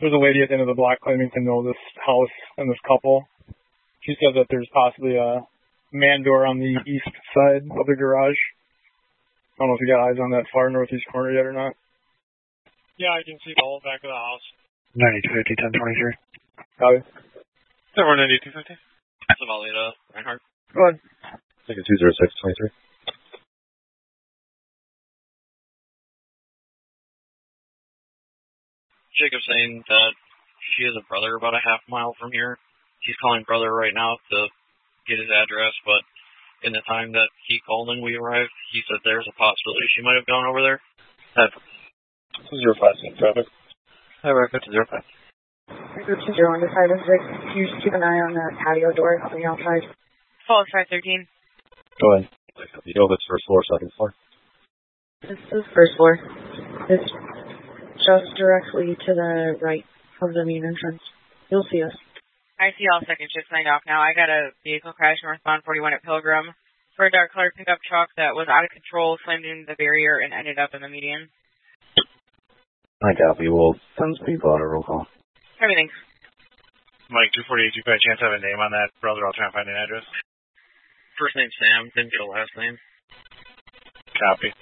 There's a lady at the end of the block claiming to know this house and this couple. She said that there's possibly a man door on the east side of the garage. I don't know if you got eyes on that far northeast corner yet or not. Yeah, I can see the whole back of the house. 9250, 1023. Copy. 9250. Zavalita, Reinhardt. Go ahead. Ticket 20623. Jacob's saying that she has a brother about a half mile from here. She's calling brother right now to get his address, but in the time that he called and we arrived, he said there's a possibility she might have gone over there. 205, traffic. Hi, Record to 05. Record to 0 on the 5 and 6. Can you just keep an eye on the patio door on the outside? Fall 513. Go ahead. You know if it's first floor, second floor? This is first floor. It's just directly to the right of the main entrance. You'll see us. I see all second shift signed off now. I got a vehicle crash northbound 41 at Pilgrim for a dark colored pickup truck that was out of control, slammed into the barrier, and ended up in the median. I copy. We'll send some people out a roll call. Everything. Mike, 248, you by chance have a name on that brother? I'll try and find an address. First name Sam, didn't get a last name. Copy.